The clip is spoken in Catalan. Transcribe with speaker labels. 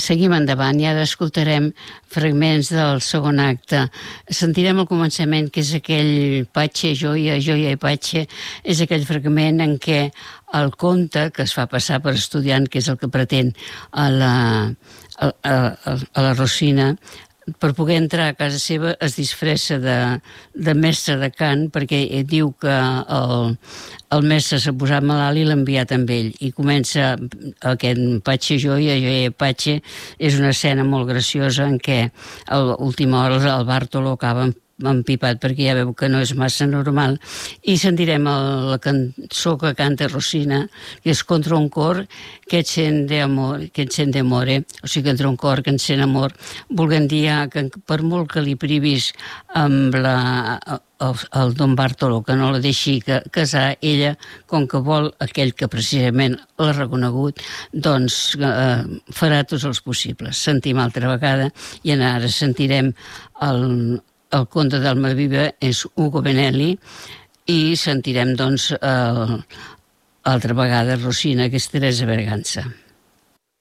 Speaker 1: seguim endavant i ara escoltarem fragments del segon acte. Sentirem al començament, que és aquell Patxe, joia, joia i Patxe, és aquell fragment en què el conte, que es fa passar per estudiant, que és el que pretén a la Rosina, per poder entrar a casa seva es disfressa de mestre de cant, perquè diu que el mestre s'ha posat malalt i l'ha enviat amb ell, i comença aquest Patxe joia, joia Patxe. És una escena molt graciosa en què a l'última hora el Bartolo acaba empipat perquè ja veu que no és massa normal, i sentirem la cançó que canta Rosina, que és contra un cor que encén amore, o sigui, contra un cor que encén amor, volent dir que per molt que li privis amb el Don Bartolo, que no la deixi casar, ella, com que vol aquell que precisament l'ha reconegut, doncs farà tots els possibles. Sentim altra vegada, i ara sentirem el conte d'Almaviva, és Ugo Benelli, i sentirem, doncs, altra vegada Rosina, que és Teresa Berganza.